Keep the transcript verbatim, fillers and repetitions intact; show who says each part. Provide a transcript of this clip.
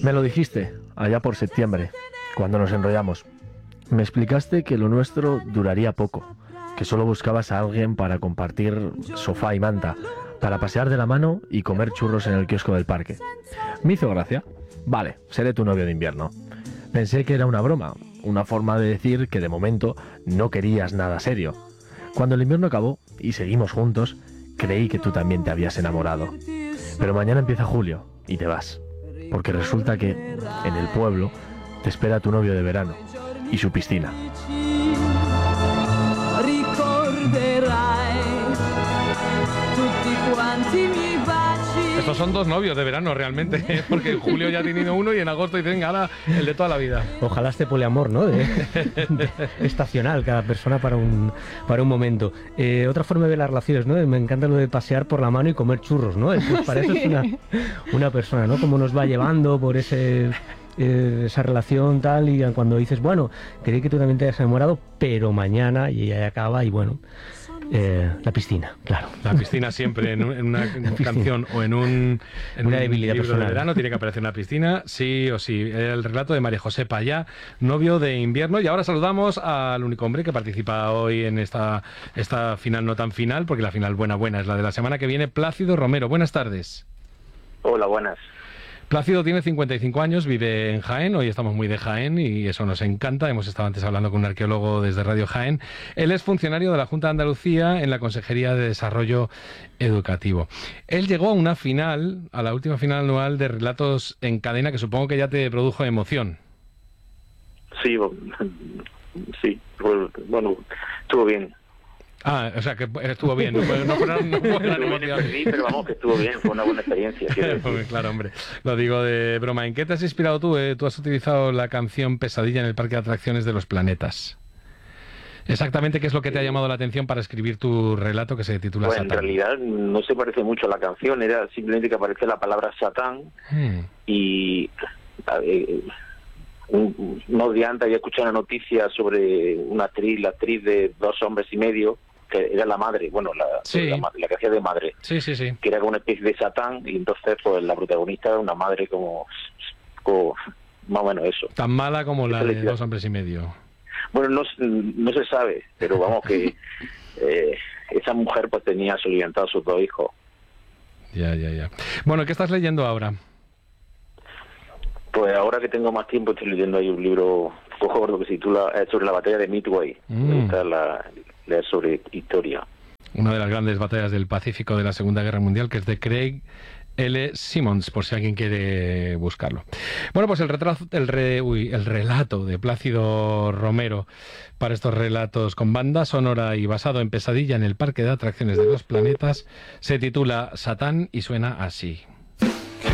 Speaker 1: Me lo dijiste, allá por septiembre, cuando nos enrollamos. Me explicaste que lo nuestro duraría poco, que solo buscabas a alguien para compartir sofá y manta, para pasear de la mano y comer churros en el kiosco del parque. Me hizo gracia. Vale, seré tu novio de invierno. Pensé que era una broma, una forma de decir que de momento no querías nada serio. Cuando el invierno acabó y seguimos juntos, creí que tú también te habías enamorado. Pero mañana empieza julio y te vas, porque resulta que en el pueblo te espera tu novio de verano y su piscina.
Speaker 2: Estos son dos novios de verano realmente, ¿eh? Porque en julio ya ha tenido uno y en agosto dicen, venga, ahora el de toda la vida.
Speaker 3: Ojalá este poliamor, ¿no? De, de, estacional, cada persona para un para un momento. Eh, otra forma de ver las relaciones, ¿no? Me encanta lo de pasear por la mano y comer churros, ¿no? Pues para sí. Eso es una, una persona, ¿no? Cómo nos va llevando por ese... Eh, esa relación tal, y cuando dices, bueno, creí que tú también te hayas enamorado, pero mañana, y ya acaba, y bueno, eh, la piscina, claro.
Speaker 2: La piscina siempre, en, un, en una en canción o en un, en
Speaker 3: una
Speaker 2: un
Speaker 3: debilidad
Speaker 2: libro
Speaker 3: personal.
Speaker 2: de verano tiene que aparecer una piscina, sí o sí. El relato de María José Payá, novio de invierno. Y ahora saludamos al único hombre que participa hoy en esta, esta final no tan final, porque la final buena buena es la de la semana que viene, Plácido Romero. Buenas tardes.
Speaker 4: Hola, buenas.
Speaker 2: Plácido tiene cincuenta y cinco años, vive en Jaén, hoy estamos muy de Jaén y eso nos encanta, hemos estado antes hablando con un arqueólogo desde Radio Jaén. Él es funcionario de la Junta de Andalucía en la Consejería de Desarrollo Educativo. Él llegó a una final, a la última final anual de Relatos en Cadena, que supongo que ya te produjo emoción.
Speaker 4: Sí, sí, bueno, estuvo bien.
Speaker 2: Ah, o sea, que estuvo bien, no fue, no fue, no fue una emoción.
Speaker 4: Sí, pero vamos, que estuvo bien, fue una buena experiencia.
Speaker 2: Claro, hombre, lo digo de broma. ¿En qué te has inspirado tú? Eh? Tú has utilizado la canción Pesadilla en el Parque de Atracciones de los Planetas. Exactamente, ¿qué es lo que te ha llamado la atención para escribir tu relato que se titula
Speaker 4: Pues
Speaker 2: Satán?
Speaker 4: En realidad no se parece mucho a la canción, era simplemente que aparece la palabra Satán hmm. y... Eh, un, unos días antes había escuchado una noticia sobre una actriz, la actriz de Dos hombres y medio, que era la madre, bueno, la,
Speaker 2: sí.
Speaker 4: la, la que hacía de madre,
Speaker 2: sí, sí, sí.
Speaker 4: que era como una especie de Satán, y entonces pues la protagonista era una madre como, como más o menos eso.
Speaker 2: Tan mala como la de Dos hombres y medio.
Speaker 4: Bueno, no, no se sabe, pero vamos que eh, esa mujer pues tenía soliviantado a sus dos hijos.
Speaker 2: Ya, ya, ya. Bueno, ¿qué estás leyendo ahora?
Speaker 4: Pues ahora que tengo más tiempo estoy leyendo ahí un libro un poco gordo que se titula eh, sobre la batalla de Midway. Mm. Me gusta la, leer sobre historia.
Speaker 2: Una de las grandes batallas del Pacífico de la Segunda Guerra Mundial, que es de Craig L. Simmons, por si alguien quiere buscarlo. Bueno, pues el, retraso, el, re, uy, el relato de Plácido Romero para estos relatos con banda sonora y basado en Pesadilla en el Parque de Atracciones de los Planetas se titula Satán y suena así.